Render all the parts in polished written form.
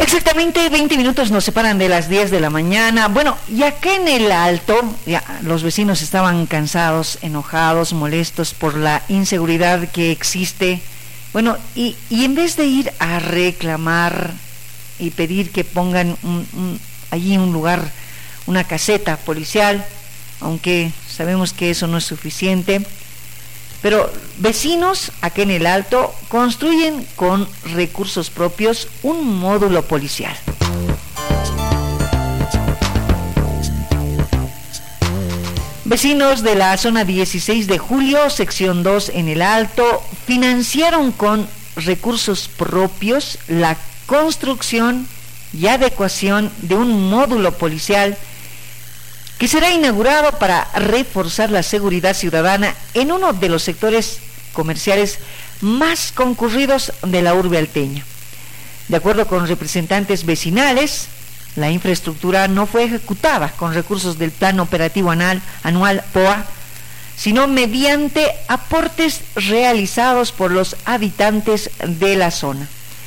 Exactamente 20 minutos nos separan de las 10 de la mañana. Bueno, y acá en el Alto, ya los vecinos estaban cansados, enojados, molestos por la inseguridad que existe. Bueno, y en vez de ir a reclamar y pedir que pongan allí un lugar, una caseta policial, aunque sabemos que eso no es suficiente, pero vecinos acá en el Alto construyen con recursos propios un módulo policial. Vecinos de la zona 16 de Julio, sección 2 en el Alto, financiaron con recursos propios la construcción y adecuación de un módulo policial que será inaugurado para reforzar la seguridad ciudadana en uno de los sectores comerciales más concurridos de la urbe alteña. De acuerdo con representantes vecinales, la infraestructura no fue ejecutada con recursos del Plan Operativo Anual POA, sino mediante aportes realizados por los habitantes de la zona.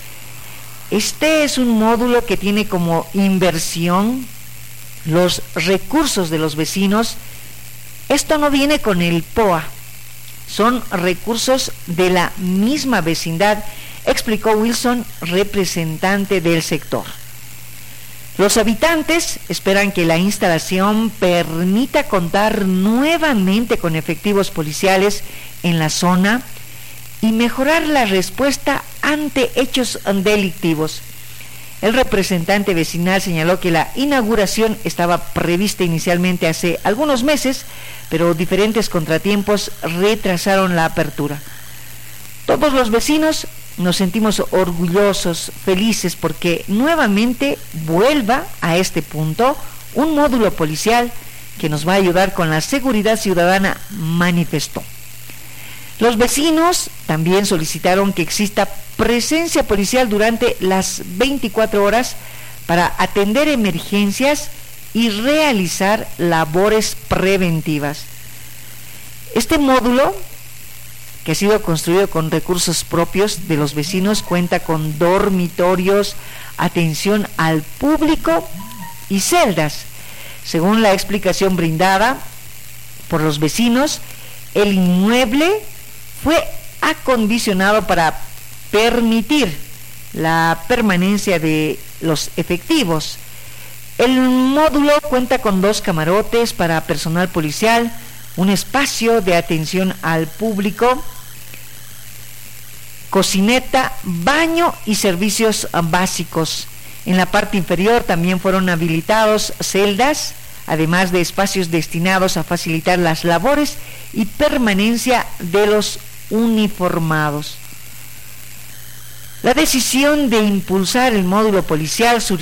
Este es un módulo que tiene como inversión los recursos de los vecinos. Esto no viene con el POA, son recursos de la misma vecindad, explicó Wilson, representante del sector. Los habitantes esperan que la instalación permita contar nuevamente con efectivos policiales en la zona y mejorar la respuesta ante hechos delictivos. El representante vecinal señaló que la inauguración estaba prevista inicialmente hace algunos meses, pero diferentes contratiempos retrasaron la apertura. Todos los vecinos nos sentimos orgullosos, felices, porque nuevamente vuelva a este punto un módulo policial que nos va a ayudar con la seguridad ciudadana, manifestó. Los vecinos también solicitaron que exista presencia policial durante las 24 horas para atender emergencias y realizar labores preventivas. Este módulo, que ha sido construido con recursos propios de los vecinos, cuenta con dormitorios, atención al público y celdas. Según la explicación brindada por los vecinos, el inmueble fue acondicionado para permitir la permanencia de los efectivos. El módulo cuenta con 2 camarotes para personal policial, un espacio de atención al público, cocineta, baño y servicios básicos. En la parte inferior también fueron habilitados celdas, además de espacios destinados a facilitar las labores y permanencia de los uniformados. La decisión de impulsar el módulo policial surgió